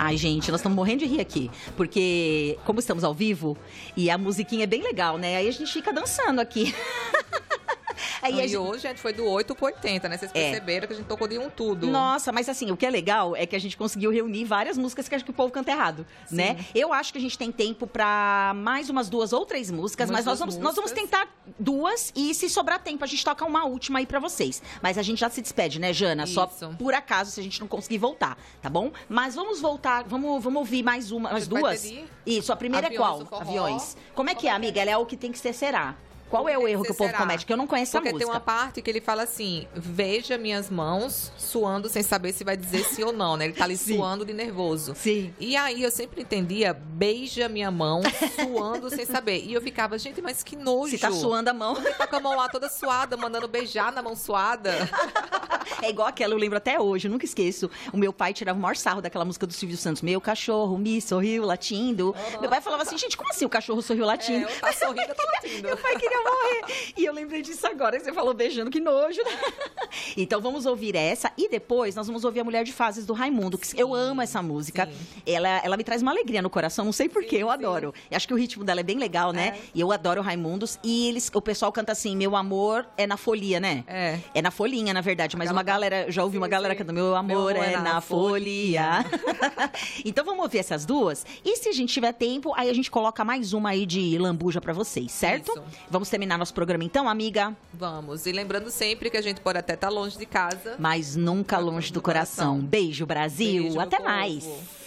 Ai, gente, nós estamos morrendo de rir aqui, porque como estamos ao vivo e a musiquinha é bem legal, né? Aí a gente fica dançando aqui. E hoje a gente foi do 8 pro 80, né? Vocês perceberam que a gente tocou de um tudo. Nossa, mas assim, o que é legal é que a gente conseguiu reunir várias músicas que acho que o povo canta errado, né? Eu acho que a gente tem tempo pra mais umas 2 ou 3 músicas, mas nós vamos tentar 2 e se sobrar tempo a gente toca uma última aí pra vocês. Mas a gente já se despede, né, Jana? Isso. Só por acaso se a gente não conseguir voltar, tá bom? Mas vamos voltar, vamos ouvir mais umas 2. Isso, a primeira é qual? Aviões. Como é que é, amiga? Ela é o que tem que ser, será? Qual é o erro que o povo comete? Porque eu não conheço a música. Porque tem uma parte que ele fala assim, veja minhas mãos suando sem saber se vai dizer sim ou não, né? Ele tá ali suando de nervoso. Sim. E aí eu sempre entendia, beija minha mão suando sem saber. E eu ficava, gente, mas que nojo. Se tá suando a mão. Ele tá com a mão lá toda suada, mandando beijar na mão suada. É igual aquela, eu lembro até hoje, eu nunca esqueço. O meu pai tirava o maior sarro daquela música do Silvio Santos. Meu cachorro me sorriu latindo. Meu pai falava assim, gente, como assim o cachorro sorriu latindo? Tá sorrindo, eu tô latindo. Meu pai queria morrer. E eu lembrei disso agora, que você falou beijando, que nojo, né? Então vamos ouvir essa e depois nós vamos ouvir a Mulher de Fases do Raimundo, que eu amo essa música. Ela me traz uma alegria no coração, não sei porquê, eu adoro. Eu acho que o ritmo dela é bem legal, né? E eu adoro o Raimundos. E o pessoal canta assim, meu amor é na folia, né? É na folhinha, na verdade, mas uma galera, já ouvi uma galera cantando, meu amor é na folia. Então vamos ouvir essas 2 e se a gente tiver tempo, aí a gente coloca mais uma aí de lambuja pra vocês, certo? Isso. Vamos terminar nosso programa então, amiga? Vamos. E lembrando sempre que a gente pode até estar longe de casa, mas nunca longe do coração. Beijo, Brasil. Beijo, até meu mais. povo.